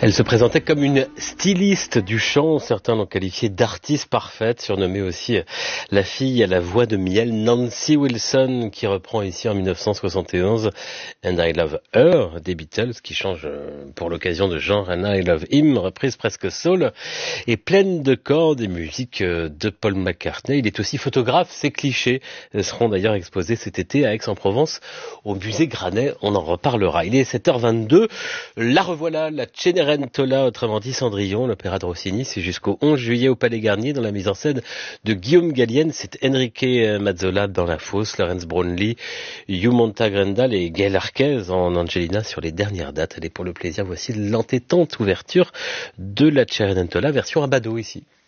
Elle se présentait comme une styliste du chant, certains l'ont qualifiée d'artiste parfaite, surnommée aussi la fille à la voix de miel, Nancy Wilson, qui reprend ici en 1971 And I Love Her des Beatles, qui change pour l'occasion de genre And I Love Him, reprise presque soul, et pleine de cordes et musique de Paul McCartney. Il est aussi photographe, ces clichés seront d'ailleurs exposés cet été à Aix-en-Provence au musée Granet, on en reparlera. Il est 7h22, la revoilà, la Cenerentola, autrement dit Cendrillon, l'opéra de Rossini, c'est jusqu'au 11 juillet au Palais Garnier dans la mise en scène de Guillaume Gallienne, c'est Enrique Mazzola dans la fosse, Lawrence Brownlee, Hugh Montagrandal et Gaël Arquez en Angelina sur les dernières dates. Allez, pour le plaisir, voici l'entêtante ouverture de la Cenerentola version Abado ici.